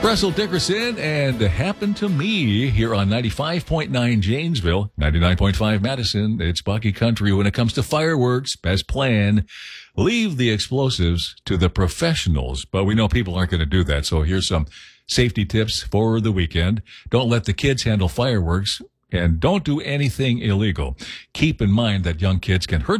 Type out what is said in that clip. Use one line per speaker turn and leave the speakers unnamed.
Russell Dickerson and Happen to Me here on 95.9 Janesville, 99.5 Madison. It's Bucky Country. When it comes to fireworks, best plan, leave the explosives to the professionals. But we know people aren't going to do that. So here's some safety tips for the weekend. Don't let the kids handle fireworks. And don't do anything illegal. Keep in mind that young kids can hurt